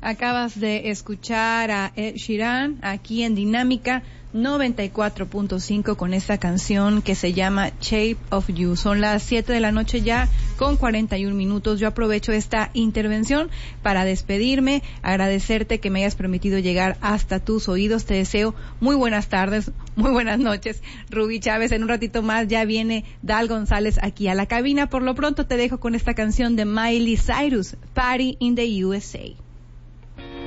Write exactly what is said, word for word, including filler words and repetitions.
Acabas de escuchar a Ed Sheeran aquí en Dinámica noventa y cuatro punto cinco con esta canción que se llama Shape of You. Son las siete de la noche ya con cuarenta y un minutos. Yo aprovecho esta intervención para despedirme, agradecerte que me hayas permitido llegar hasta tus oídos. Te deseo muy buenas tardes, muy buenas noches. Rubí Chávez, en un ratito más ya viene Dal González aquí a la cabina. Por lo pronto te dejo con esta canción de Miley Cyrus, Party in the U S A.